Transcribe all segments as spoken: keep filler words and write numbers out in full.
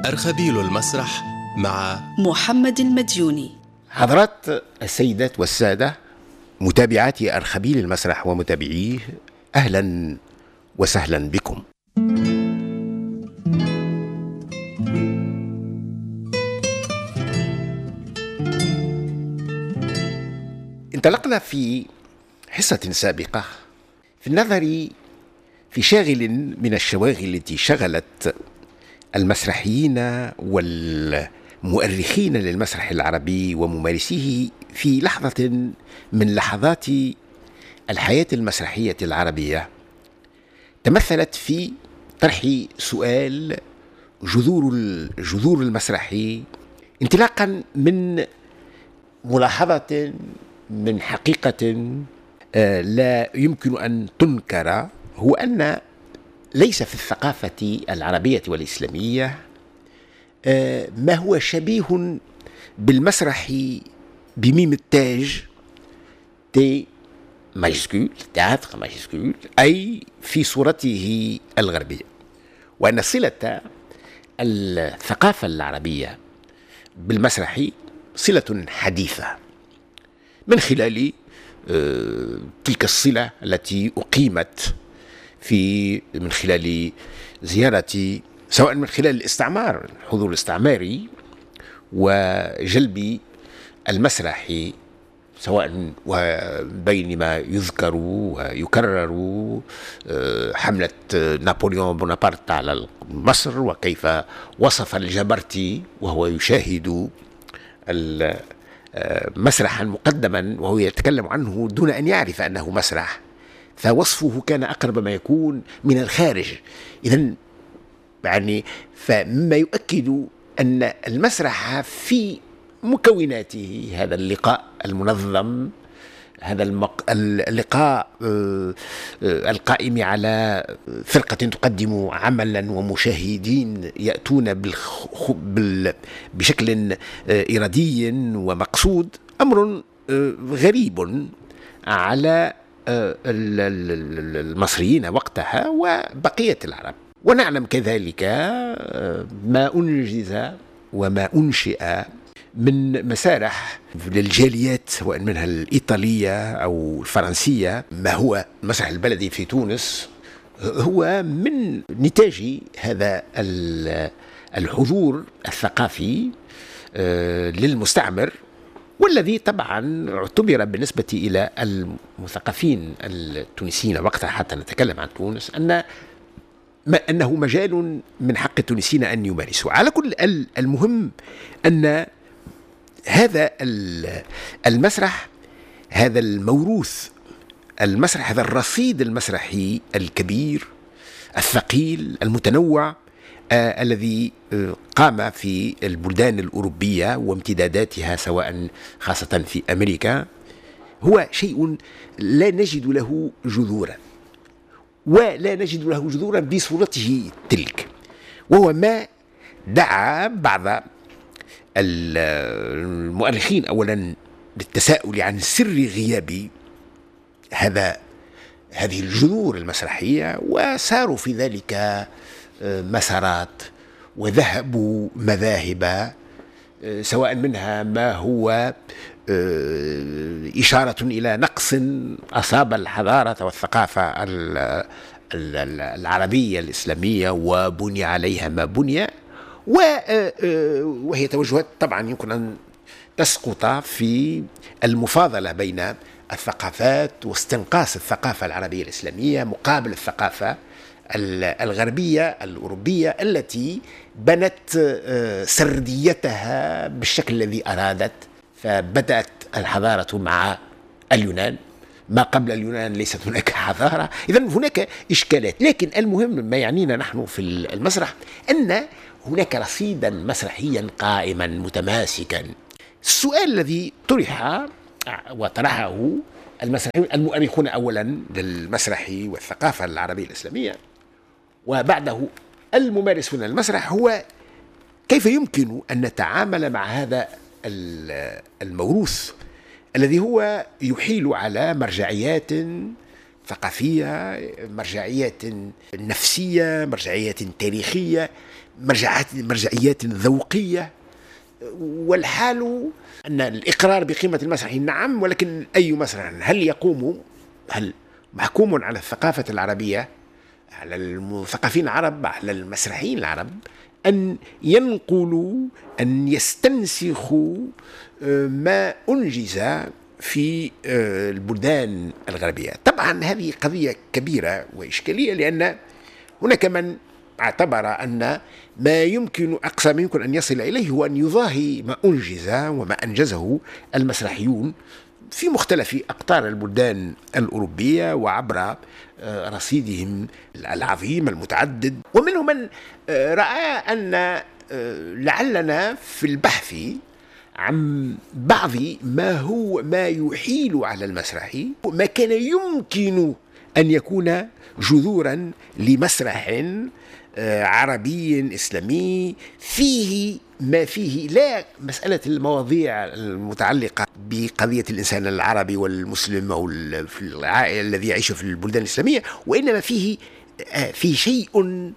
أرخبيل المسرح مع محمد المديوني. حضرات السيدات والسادة متابعاتي أرخبيل المسرح ومتابعيه، أهلا وسهلا بكم. انطلقنا في حصة سابقة في النظر في شاغل من الشواغل التي شغلت المسرحيين والمؤرخين للمسرح العربي وممارسيه في لحظة من لحظات الحياة المسرحية العربية، تمثلت في طرح سؤال جذور جذور المسرح، انطلاقا من ملاحظة من حقيقة لا يمكن أن تنكر، هو أن ليس في الثقافة العربية والإسلامية ما هو شبيه بالمسرح بميم التاج تي ماجسكول تياتر ماجسكول، أي في صورته الغربية، وأن صلة الثقافة العربية بالمسرح صلة حديثة من خلال تلك الصلة التي أقيمت في من خلال زيارة، سواء من خلال الاستعمار، الحضور الاستعماري وجلب المسرح، سواء وبينما يذكر ويكرر حملة نابليون بونابرت على مصر، وكيف وصف الجبرتي وهو يشاهد مسرحا مقدما وهو يتكلم عنه دون أن يعرف أنه مسرح، فوصفه كان أقرب ما يكون من الخارج. إذن يعني فمما يؤكد أن المسرح في مكوناته، هذا اللقاء المنظم، هذا المق... اللقاء القائم على فرقة تقدم عملا ومشاهدين يأتون بالخ... بال... بشكل إرادي ومقصود، أمر غريب على المصريين وقتها وبقية العرب. ونعلم كذلك ما أنجز وما أنشئ من مسارح للجاليات، سواء منها الإيطالية أو الفرنسية. ما هو المسرح البلدي في تونس هو من نتاج هذا الحضور الثقافي للمستعمر، والذي طبعا اعتبر بالنسبة إلى المثقفين التونسيين وقتها، حتى نتكلم عن تونس، أن أنه مجال من حق التونسيين أن يمارسوا. على كل المهم أن هذا المسرح، هذا الموروث المسرح، هذا الرصيد المسرحي الكبير الثقيل المتنوع آه الذي آه قام في البلدان الأوروبية وامتداداتها، سواء خاصة في أمريكا، هو شيء لا نجد له جذورا، ولا نجد له جذورا بصورته تلك، وهو ما دعا بعض المؤرخين أولا للتساؤل عن سر غياب هذا هذه الجذور المسرحية، وساروا في ذلك مسارات وذهبوا مذاهب، سواء منها ما هو إشارة إلى نقص أصاب الحضارة والثقافة العربية الإسلامية وبني عليها ما بني، وهي توجهات طبعا يمكن أن تسقط في المفاضلة بين الثقافات واستنقاص الثقافة العربية الإسلامية مقابل الثقافة الغربية الأوروبية التي بنت سرديتها بالشكل الذي أرادت. فبدأت الحضارة مع اليونان، ما قبل اليونان ليست هناك حضارة، إذن هناك إشكالات. لكن المهم ما يعنينا نحن في المسرح أن هناك رصيدا مسرحيا قائما متماسكا. السؤال الذي طرح وطرحه المسرحيون المؤرخون أولا للمسرح والثقافة العربية الإسلامية، وبعده الممارسون المسرح، هو كيف يمكن أن نتعامل مع هذا الموروث الذي هو يحيل على مرجعيات ثقافية، مرجعيات نفسية، مرجعيات تاريخية، مرجعيات مرجعيات ذوقية. والحال أن الإقرار بقيمة المسرح نعم، ولكن أي مسرح؟ هل يقوم هل محكوم على الثقافة العربية، على المثقفين العرب، على المسرحيين العرب أن ينقلوا، أن يستنسخوا ما أنجز في البلدان الغربية؟ طبعا هذه قضية كبيرة وإشكالية، لأن هناك من اعتبر أن ما يمكن أقصى ما يمكن أن يصل إليه هو أن يضاهي ما أنجز وما أنجزه المسرحيون في مختلف أقطار البلدان الأوروبية وعبر رصيدهم العظيم المتعدد. ومنهم من رأى أن لعلنا في البحث عن بعض ما هو ما يحيل على المسرح، ما كان يمكن أن يكون جذورا لمسرح عربي إسلامي فيه ما فيه، لا مسألة المواضيع المتعلقة بقضية الإنسان العربي والمسلم أو العائلة الذي يعيش في البلدان الإسلامية، وإنما فيه فيه شيء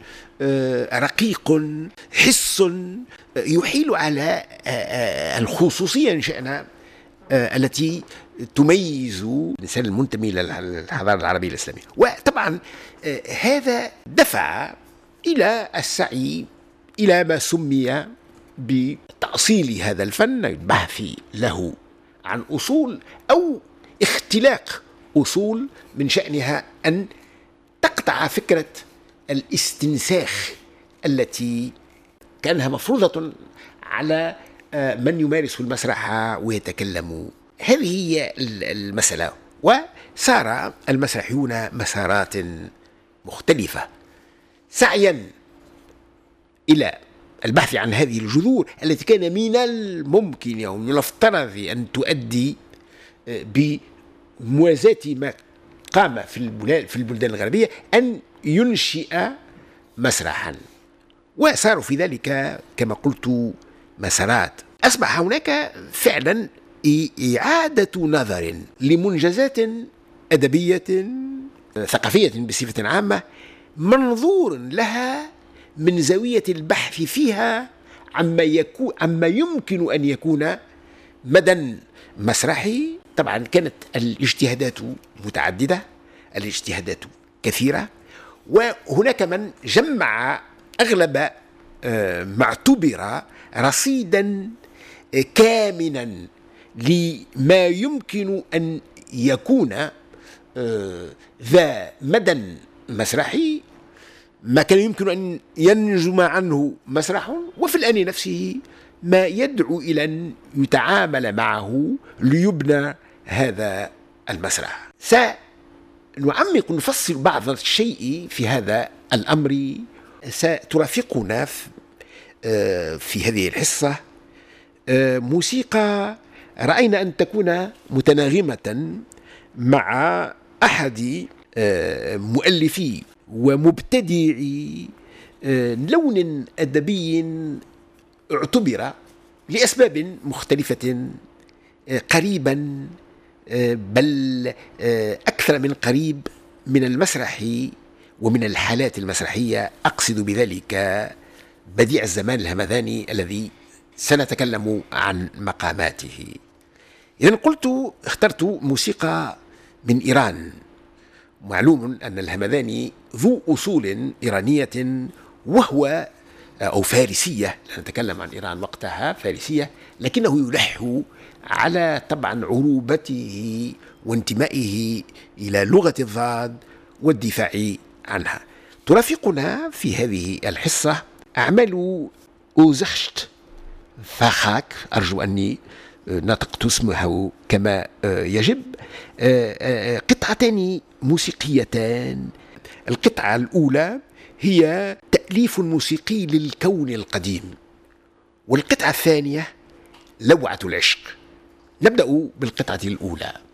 رقيق، حس يحيل على الخصوصية إن شئنا التي تميز الإنسان المنتمي إلى الحضارة العربية الإسلامية. وطبعا هذا دفع إلى السعي إلى ما سمي بتأصيل هذا الفن، البحث له عن أصول أو اختلاق أصول من شأنها أن تقطع فكرة الاستنساخ التي كانها مفروضة على من يمارس المسرح ويتكلم. هذه هي المسألة. وسار المسرحيون مسارات مختلفة سعيا إلى البحث عن هذه الجذور التي كان من الممكن أو من المفترض أن تؤدي بموازاة ما قام في البلدان الغربية أن ينشئ مسرحا. وصاروا في ذلك كما قلت مسارات. أصبح هناك فعلا إعادة نظر لمنجزات أدبية ثقافية بصفة عامة، منظور لها من زاوية البحث فيها عما يكون عما يمكن أن يكون مدى مسرحي. طبعا كانت الاجتهادات متعددة، الاجتهادات كثيرة، وهناك من جمع أغلب ما اعتبر رصيدا كامنا لما يمكن أن يكون ذا مدى مسرحي، ما كان يمكن أن ينجم عنه مسرح، وفي الآن نفسه ما يدعو إلى أن يتعامل معه ليبنى هذا المسرح. سنعمق نفصل بعض الشيء في هذا الأمر. سترافقنا في هذه الحصة موسيقى رأينا أن تكون متناغمة مع أحد مؤلفي ومبتدعي لون أدبي اعتبر لأسباب مختلفة قريبا، بل أكثر من قريب، من المسرح ومن الحالات المسرحية. أقصد بذلك بديع الزمان الهمذاني الذي سنتكلم عن مقاماته. إذن قلت اخترت موسيقى من إيران. معلوم أن الهمذاني ذو أصول إيرانية وهو أو فارسية، نتكلم عن إيران وقتها فارسية، لكنه يلح على طبعا عروبته وانتمائه إلى لغة الضاد والدفاع عنها. ترافقنا في هذه الحصة أعمال أوزخشت فاخاك، أرجو أني نطقت اسمه كما يجب، قطعتان موسيقيتان. القطعة الأولى هي تأليف موسيقي للكون القديم، والقطعة الثانية لوعة العشق. نبدأ بالقطعة الأولى.